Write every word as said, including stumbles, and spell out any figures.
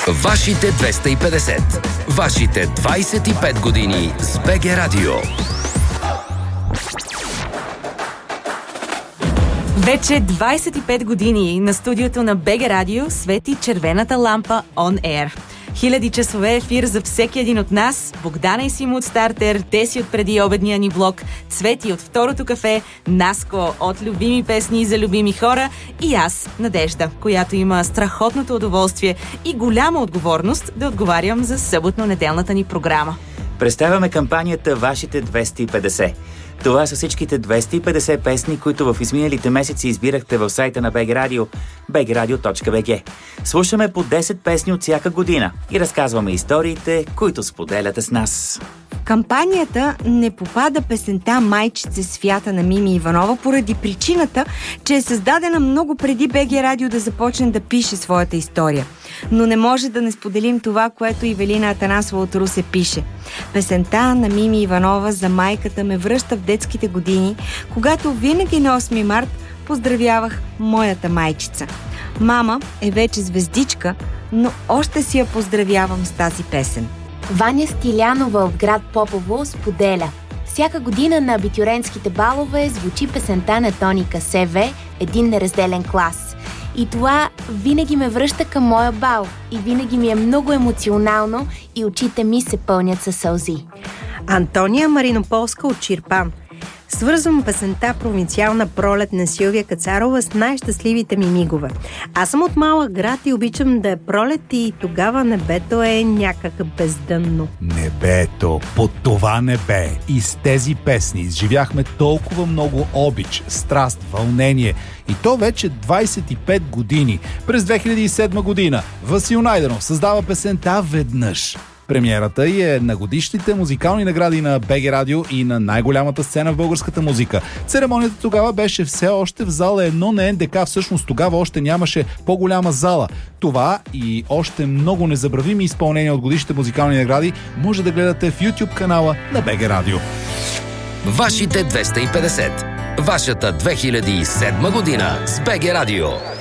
Вашите двеста и петдесет. Вашите двайсет и пет години с БГ Радио. Вече двайсет и пет години на студиото на БГ Радио свети червената лампа On Air. Хиляди часове ефир за всеки един от нас. Богдана и Симо от Стартер, Теси от преди обедния ни блок, Цвети от второто кафе, Наско от любими песни за любими хора и аз, Надежда, която има страхотното удоволствие и голяма отговорност да отговарям за съботно-неделната ни програма. Представяме кампанията Вашите двеста и петдесет. Това са всичките двеста и петдесет песни, които в изминалите месеци избирахте в сайта на БГ Радио, би джи радио точка би джи. Слушаме по десет песни от всяка година и разказваме историите, които споделяте с нас. В кампанията не попада песента "Майчице свята" на Мими Иванова поради причината, че е създадена много преди БГ Радио да започне да пише своята история. Но не може да не споделим това, което Ивелина Атанасова от Русе пише. Песента на Мими Иванова за майката ме връща в детските години, когато винаги на осми март поздравявах моята майчица. Мама е вече звездичка, но още си я поздравявам с тази песен. Ваня Стилянова от град Попово споделя: всяка година на абитюрентските балове звучи песента на Тоника СВ "Един неразделен клас". И това винаги ме връща към моя бал и винаги ми е много емоционално и очите ми се пълнят със сълзи. Антония Маринополска от Чирпан: свързвам песента "Провинциална пролет" на Силвия Кацарова с най-щастливите ми мигове. Аз съм от малък град и обичам да е пролет и тогава небето е някак бездънно. Небето, под това небе и с тези песни изживяхме толкова много обич, страст, вълнение. И то вече двайсет и пет години. През две хиляди и седма година Васил Найденов създава песента "Веднъж". Премиерата й е на годишните музикални награди на БГ Радио и на най-голямата сцена в българската музика. Церемонията тогава беше все още в зала едно на ен де ка. Всъщност тогава още нямаше по-голяма зала. Това и още много незабравими изпълнения от годишните музикални награди може да гледате в YouTube канала на БГ Радио. Вашите двеста и петдесет. Вашата две хиляди и седма година с БГ Радио.